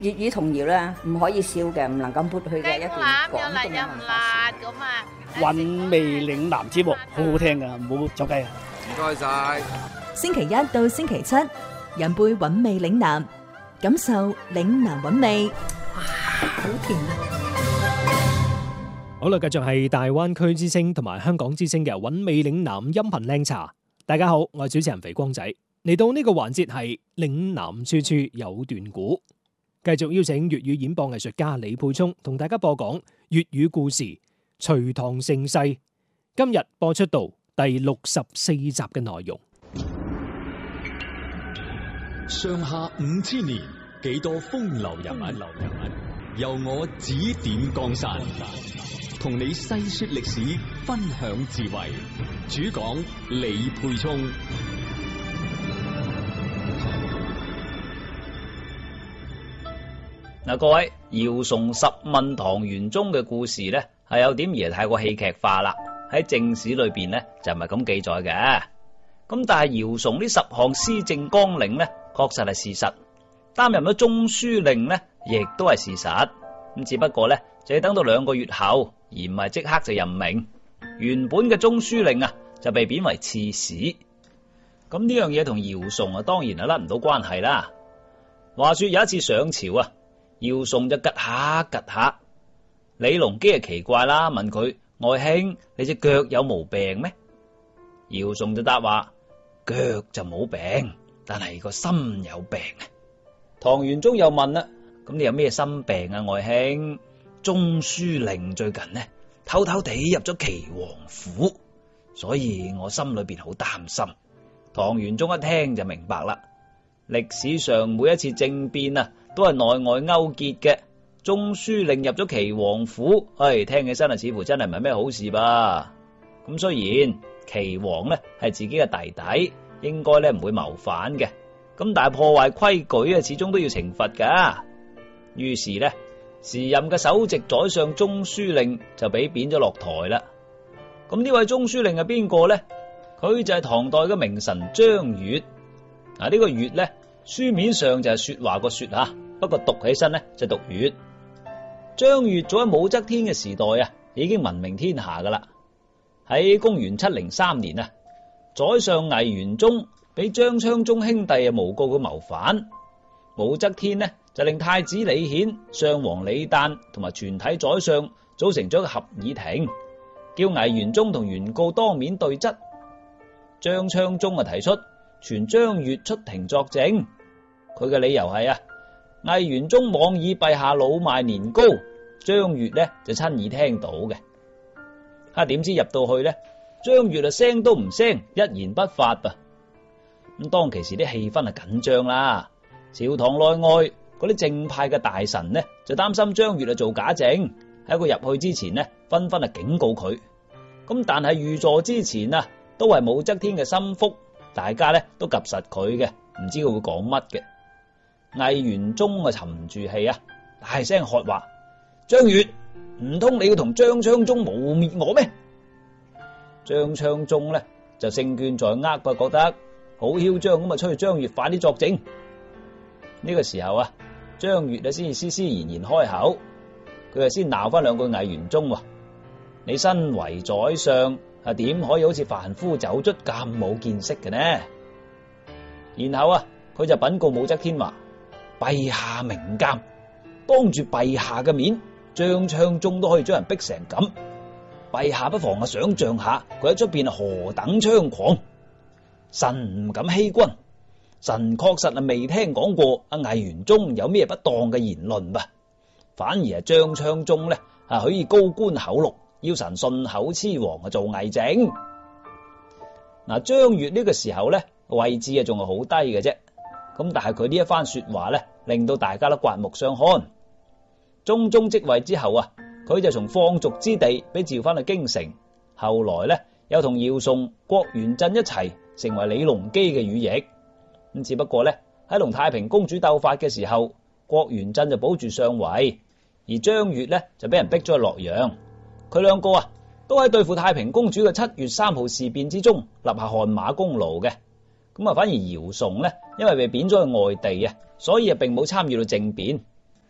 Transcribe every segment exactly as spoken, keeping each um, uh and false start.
粵語童謠咧，唔可以笑嘅，唔能夠抹去嘅一段廣東嘅文化事。 咁啊， 韻味嶺南節目好好聽噶，唔好走雞啊！ 唔該晒。 星期一到星期七，人輩韻味嶺南，感受嶺南韻味。哇，好甜啊！ 好啦，繼續係大灣區之聲同埋香港之聲嘅韻味嶺南音頻靚茶。大家好，我係主持人肥光仔。嚟到呢個環節係嶺南處處有段古。繼續邀請粵語演播藝術家李沛聰同大家播講粵語故事《隋唐盛世》，今日播出到第六十四集嘅內容。 上下五千年，幾多風流人物，由我指點江山，同你細說歷史，分享智慧。主講李沛聰。 嗱，各位，姚崇十問唐玄宗嘅故事咧，係有點而係太過戲劇化啦。喺正史裏邊咧就唔係咁記載嘅。咁但係姚崇呢十項施政綱領咧，確實係事實。擔任咗中書令咧，亦都係事實。咁只不過咧，就要等到兩個月後，而唔係即刻就任命。原本嘅中書令啊，就被貶為刺史。咁呢樣嘢同姚崇啊，當然係甩唔到關係啦。話說有一次上朝啊。姚崇就趷下趷下，李隆基係奇怪啦，問佢：外兄，你隻腳有毛病咩？姚崇就答話：腳就冇病，但係個心有病啊。唐玄宗又問啦：咁你有咩心病啊，外兄？中書令最近呢，偷偷地入咗岐王府，所以我心裏邊好擔心。唐玄宗一聽就明白啦，歷史上每一次政變啊，都係內外勾結嘅。中書令入咗岐王府，唉，聽起身啊，似乎真係唔係咩好事吧。咁雖然岐王呢係自己嘅弟弟，應該咧唔會謀反嘅，咁但係破壞規矩啊，始終都要懲罰噶。於是呢，時任嘅首席宰相中書令就俾貶咗落台啦。咁呢位中書令係邊個呢？佢就係唐代嘅名臣張悅。嗱，呢個悅呢，書面上就係說話個說吓，不過讀起身呢就讀悅。張悅早喺武則天嘅時代啊，已經聞名天下噶啦。喺公元七零三年啊，宰相魏元忠俾張昌宗兄弟啊誣告佢謀反，武則天呢就令太子李顯、上皇李旦同埋全體宰相組成咗一個合議庭，叫魏元忠同原告當面對質。張昌宗啊提出傳張悅出庭作證，佢嘅理由係啊，魏元忠妄議陛下老邁年高，張悅呢就親耳聽到嘅。哈，點知入到去呢，張悅啊聲都唔聲，一言不發噃。咁當其時啲氣氛係緊張啦，朝堂內外嗰啲正派嘅大臣呢就擔心張悅啊做假證，喺佢入去之前呢，紛紛啊警告佢。咁但係御座之前啊，都係武則天嘅心腹，大家咧都及實佢嘅，唔知佢會講乜嘅。魏元忠啊沉住氣啊，大聲喝話：張悅，唔通你要同張昌宗污衊我咩？張昌宗咧就勝券在握，佢覺得好囂張咁啊，催張悅快啲作證。呢個時候啊，張悅啊先至斯斯然然開口，佢啊先鬧翻兩句魏元忠：你身為宰相啊，點可以好似凡夫走卒咁冇見識嘅呢？然後啊，佢就稟告武則天話：陛下明鑒，當住陛下嘅面，張昌宗都可以將人逼成咁，陛下不妨啊想象下佢喺出邊何等猖狂。臣唔敢欺君，臣確實啊未聽講過阿魏元忠有咩不當嘅言論吧，反而係張昌宗呢啊可以高官厚祿，要臣信口雌黃啊做偽證。嗱，張悅呢個時候咧位置啊仲係好低嘅啫，咁但係佢呢一番說話咧，令到大家都刮目相看。中宗即位之後啊，佢就從放逐之地俾召翻去京城，後來咧又同姚崇、郭元振一齊成為李隆基嘅羽翼。咁只不過咧喺同太平公主鬥法嘅時候，郭元振就保住上位，而張悅咧就俾人逼咗去洛陽。佢兩個啊都喺對付太平公主嘅七月三號事變之中立下汗馬功勞嘅。咁啊，反而姚崇呢，因為被貶咗去外地啊，所以啊並冇參與到政變。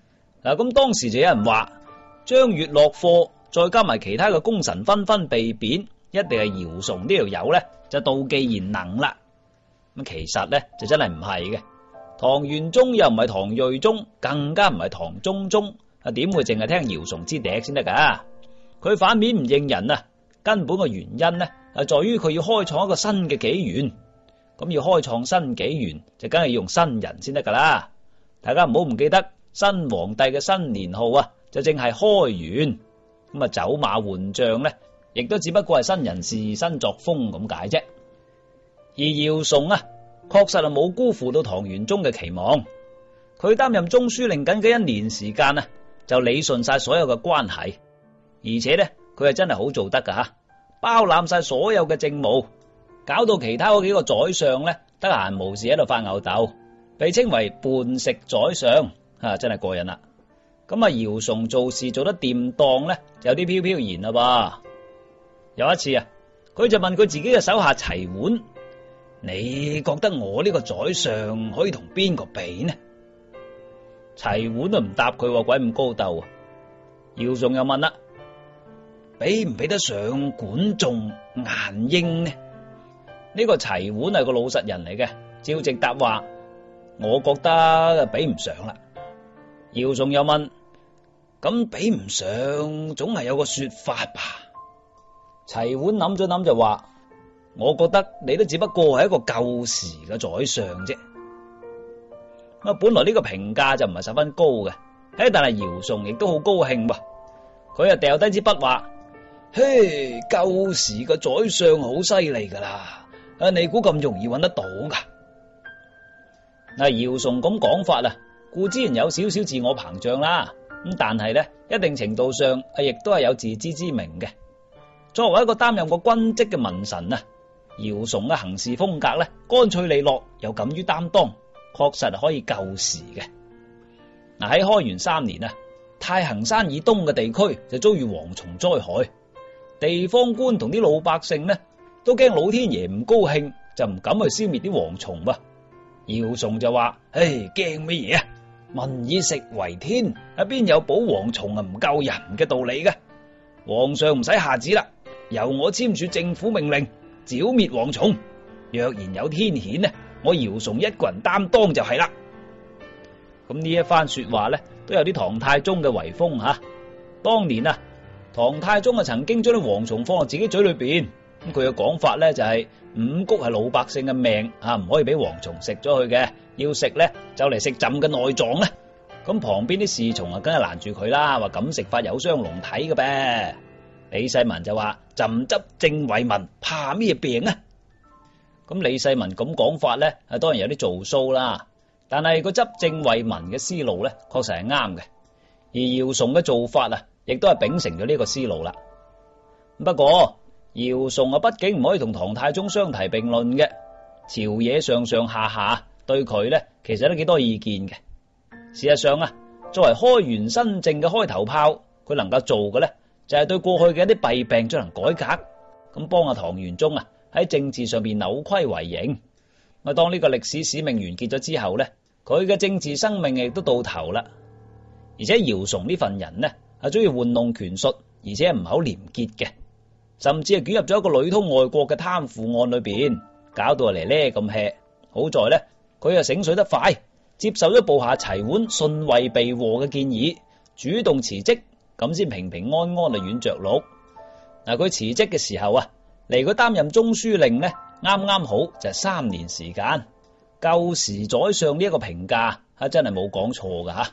嗱，咁當時就有人話張悅落課，再加埋其他嘅功臣紛紛被貶，一定係姚崇呢條友咧就妒忌賢能啦。咁其實咧就真係唔係嘅，唐玄宗又唔係唐睿宗，更加唔係唐中宗，啊點會淨係聽姚崇之笛先得噶？佢反面唔認人啊，根本嘅原因咧係在於佢要開創一個新嘅紀元。咁要開創新紀元，就梗係要用新人先得噶啦。大家唔好唔記得新皇帝嘅新年號啊，就正係開元。咁啊，走馬換將咧，亦都只不過係新人事、新作風咁解啫。而姚崇啊，確實係冇辜負到唐玄宗嘅期望。佢擔任中書令僅僅一年時間啊，就理順晒所有嘅關係，而且咧，佢係真係好做得噶吓，包攬晒所有嘅政務。搞到其他嗰幾個宰相咧，得閒無事喺度發吽哣，被稱為叛食宰相，啊真係過癮啦！咁啊，姚崇做事做得掂當咧，有啲飄飄然啦噃。有一次啊，佢就問佢自己嘅手下齊桓：你覺得我呢個宰相可以同邊個比呢？齊桓都唔答佢，鬼咁高竇啊！姚崇又問啦：比唔比得上管仲、顏英呢？呢個齊桓係個老實人嚟嘅，照直答話：我覺得比唔上啦。姚崇又問：咁比唔上，總係有個說法吧？齊桓諗咗諗就話：我覺得你都只不過係一個舊時嘅宰相啫。咁本來呢個評價就唔係十分高嘅，誒，但係姚崇亦都好高興噃。佢又掉低支筆話：嘿，舊時嘅宰相好犀利噶啦！啊！你估咁容易揾得到噶？嗱，姚崇咁講法啊，固之然有少少自我膨脹啦。咁但係咧，一定程度上啊，亦都係有自知之明嘅。作為一個擔任過軍職嘅文臣啊，姚崇嘅行事風格咧，乾脆利落，又敢於擔當，確實係可以救時嘅。嗱，喺開元三年啊，太行山以東嘅地區就遭遇蝗蟲災害，地方官同啲老百姓呢，都驚老天爺唔高興，就唔敢去消滅啲蝗蟲噃。姚崇就話：唉，驚乜嘢啊？民以食為天，啊邊有保蝗蟲啊唔救人嘅道理嘅？皇上唔使下旨啦，由我簽署政府命令，剿滅蝗蟲。若然有天譴呢，我姚崇一個人擔當就係啦。咁呢一番說話咧，都有啲唐太宗嘅遺風吓。當年啊，唐太宗啊曾經將啲蝗蟲放落自己嘴裏邊。咁佢嘅講法咧就係五穀係老百姓嘅命啊，唔可以俾蝗蟲食咗去嘅，要食咧就嚟食朕嘅內臟啦。咁旁邊啲侍從啊，梗係攔住佢啦，話咁食法有傷龍體嘅唄。李世民就話：朕執政為民，怕咩病啊？咁李世民咁講法咧，係當然有啲做騷啦。但係個執政為民嘅思路咧，確實係啱嘅。而姚崇嘅做法啊，亦都係秉承咗呢個思路啦。不過姚崇啊，畢竟唔可以同唐太宗相提並論嘅，朝野上上下下對佢咧，其實都幾多意見嘅。事實上啊，作為開元新政嘅開頭炮，佢能夠做嘅咧，就係對過去嘅一啲弊病進行改革，咁幫阿唐玄宗啊喺政治上邊扭虧為盈。啊，當呢個歷史使命完結咗之後咧，佢嘅政治生命亦都到頭啦。而且姚崇呢份人呢，係中意玩弄權術，而且唔係好廉潔嘅。甚至係捲入咗一個裏通外國嘅貪腐案裏邊，搞到嚟咧咁吃。好在咧，佢又醒水得快，接受咗部下齊桓順位避禍嘅建議，主動辭職，咁先平平安安啊軟着陸。嗱，佢辭職嘅時候啊，嚟佢擔任中書令呢，啱啱好就係三年時間。舊時宰相呢一個評價，係真係冇講錯噶吓。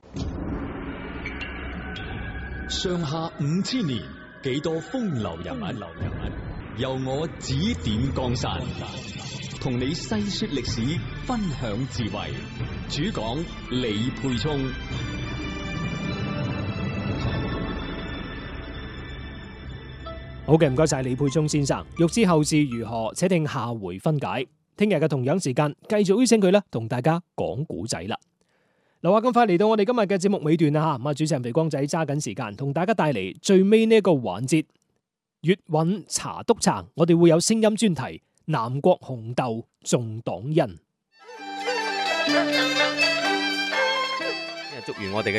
上下五千年。幾多風流人物，流人物由我指點江山，同你細說歷史，分享智慧。主講李沛聰。 好嘅，唔該晒李沛聰先生。欲知後事如何，且聽下回分解。聽日嘅同樣時間，繼續邀請佢咧，同大家講古仔啦。嗱，話咁快嚟到我哋今日嘅節目尾段啦吓，咁啊，主持人肥光仔揸緊時間同大家帶嚟最尾呢一個環節，粵韻茶督茶，我哋會有聲音專題，南國紅豆重黨恩。 祝願我哋嘅